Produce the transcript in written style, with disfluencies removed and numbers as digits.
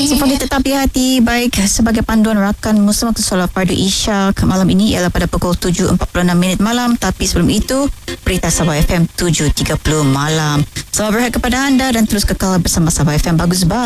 Seperti tetap hati baik sebagai panduan rakan Muslim waktu solat fardu Isyak malam ini ialah pada pukul 7.46 malam. Tapi sebelum itu berita Sabah FM 7.30 malam. Selamat berehat kepada anda dan terus kekal bersama Sabah FM. Bagus, bye.